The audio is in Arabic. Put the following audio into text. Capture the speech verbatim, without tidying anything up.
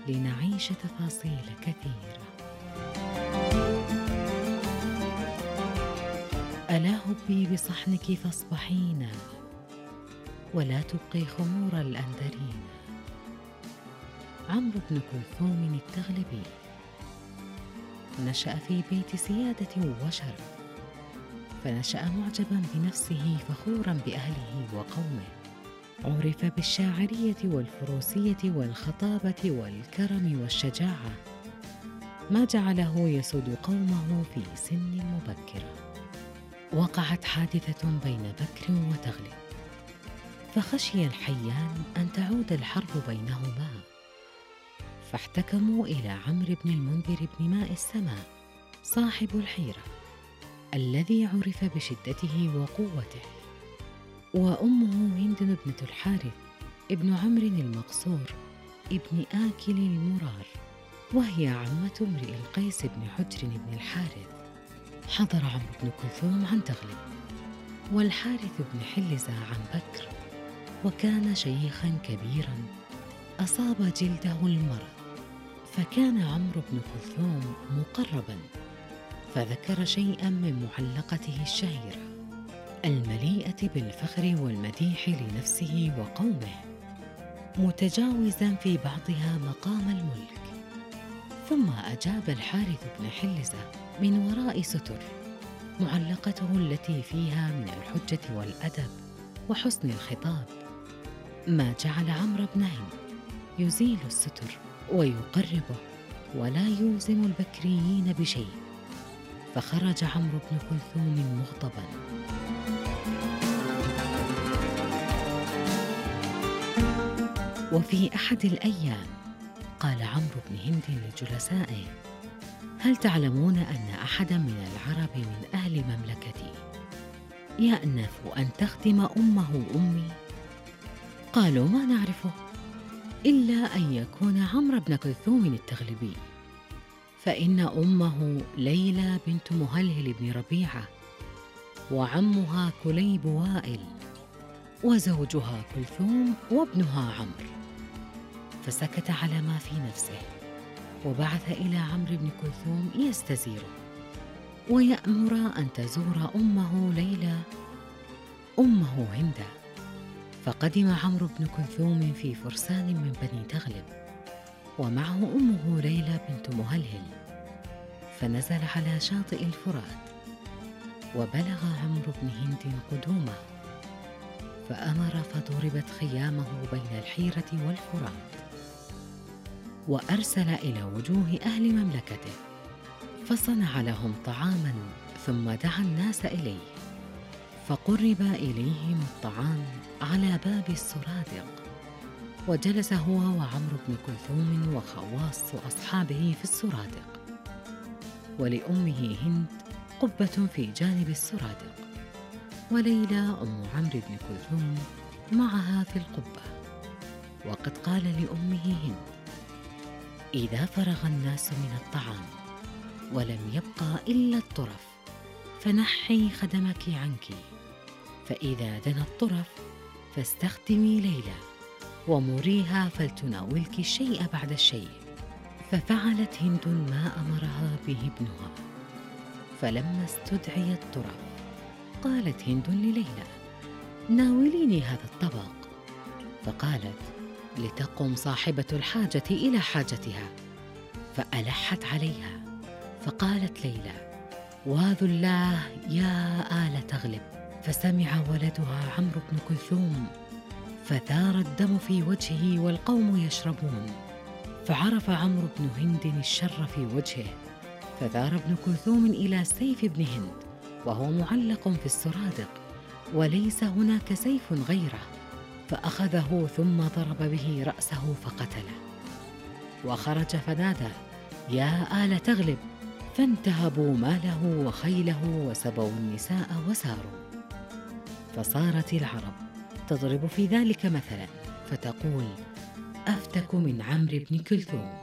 لنعيش تفاصيل كثيرة. ألا هبي بصحنك فاصبحينا، ولا تبقي خمور الأندرين. عمرو بن كلثوم التغلبي نشأ في بيت سيادة وشرف، فنشأ معجباً بنفسه فخوراً بأهله وقومه. عُرف بالشاعرية والفروسية والخطابة والكرم والشجاعة، ما جعله يسود قومه في سن مبكرة. وقعت حادثة بين بكر وتغلب، فخشي الحيان أن تعود الحرب بينهما، فاحتكموا إلى عمرو بن المنذر بن ماء السماء صاحب الحيرة، الذي عرف بشدته وقوته. وأمه هند ابنة الحارث ابن عمرو المقصور ابن آكل المرار، وهي عمة امرئ القيس بن حجر بن الحارث. حضر عمرو بن كلثوم عن تغلب، والحارث بن حلزة عن بكر، وكان شيخاً كبيراً أصاب جلده المرض، فكان عمرو بن كلثوم مقرباً، فذكر شيئاً من معلقته الشهيرة المليئة بالفخر والمديح لنفسه وقومه، متجاوزاً في بعضها مقام الملك. ثم أجاب الحارث بن حلزة من وراء ستر معلقته التي فيها من الحجة والأدب وحسن الخطاب، ما جعل عمرو بن هند يزيل الستر ويقربه ولا يلزم البكريين بشيء، فخرج عمرو بن كلثوم مغضباً. وفي أحد الأيام قال عمرو بن هند لجلسائه: هل تعلمون أن أحداً من العرب من أهل مملكتي يأنف أن تخدم أمه أمي؟ قالوا: ما نعرفه إلا أن يكون عمرو بن كلثوم التغلبي، فإن أمه ليلى بنت مهلهل بن ربيعة، وعمها كليب وائل، وزوجها كلثوم، وابنها عمرو. فسكت على ما في نفسه، وبعث إلى عمرو بن كلثوم يستزيره ويأمر أن تزور أمه ليلى أمه هندة. فقدم عمرو بن كلثوم في فرسان من بني تغلب، ومعه أمه ليلى بنت مهلهل، فنزل على شاطئ الفرات، وبلغ عمرو بن هند قدومه، فأمر فضربت خيامه بين الحيرة والفرات، وأرسل إلى وجوه أهل مملكته، فصنع لهم طعاماً، ثم دعا الناس إليه، فقرب إليهم الطعام على باب السرادق، وجلس هو وعمرو بن كلثوم وخواص أصحابه في السرادق، ولأمه هند قبة في جانب السرادق، وليلى أم عمرو بن كلثوم معها في القبة. وقد قال لأمه هند: إذا فرغ الناس من الطعام ولم يبقى إلا الطرف فنحي خدمك عنك، فإذا دنا الطرف فاستخدمي ليلى ومريها فلتناولك الشيء بعد الشيء. ففعلت هند ما أمرها به ابنها، فلما استدعي الطرف قالت هند لليلى: ناوليني هذا الطبق. فقالت: لتقم صاحبة الحاجة إلى حاجتها. فألحت عليها، فقالت ليلى: واذ الله يا آل تغلب. فسمع ولدها عمرو بن كلثوم، فثار الدم في وجهه والقوم يشربون، فعرف عمرو بن هند الشر في وجهه، فثار ابن كلثوم إلى سيف ابن هند وهو معلق في السرادق، وليس هناك سيف غيره، فأخذه ثم ضرب به رأسه فقتله. وخرج فنادى: يا آل تغلب، فانتهبوا ماله وخيله وسبوا النساء وساروا. فصارت العرب تضرب في ذلك مثلا، فتقول: أفتك من عمرو بن كلثوم.